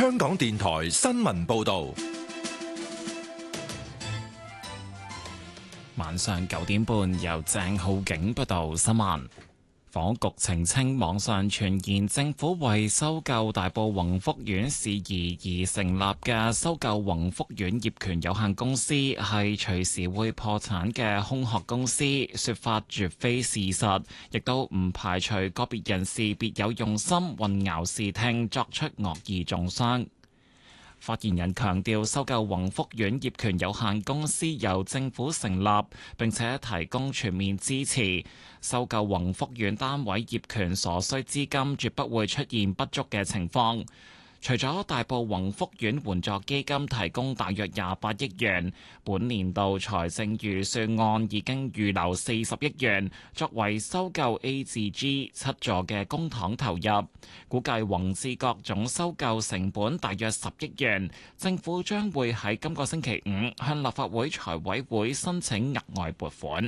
香港電台新聞報道。 晚上9點半，由鄭浩景報道新聞。房屋局澄清網上傳言政府為收購大埔宏福苑事宜而成立嘅收購宏福苑業權有限公司係隨時會破產嘅空殼公司，說法絕非事實，亦都唔排除個別人士別有用心混淆視聽，作出惡意中傷。發言人強調，收購宏福苑業權有限公司由政府成立，並且提供全面支持。收購宏福苑單位業權所需資金絕不會出現不足嘅情況。除咗大埔宏福苑援助基金提供大約28億元，本年度財政預算案已經預留40億元作為收購 A 至 G 7座嘅公帑投入，估計宏志閣總收購成本大約10億元。政府將會喺今個星期5向立法會財委會申請額外撥款。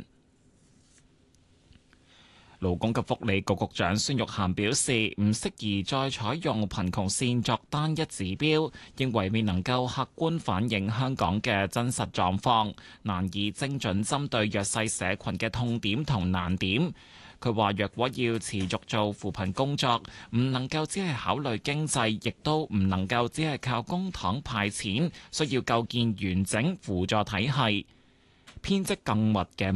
勞工及福利局局長孫玉菡表示，唔適宜再採用貧窮線作單一指標，認為未能夠客觀反映香港嘅真實狀況，難以精準針對弱勢社群嘅痛點同難點。佢話：若果要持續做扶貧工作，唔能夠只係考慮經濟，亦都唔能夠只係靠公帑派錢，需要構建完整輔助體系，編織更密嘅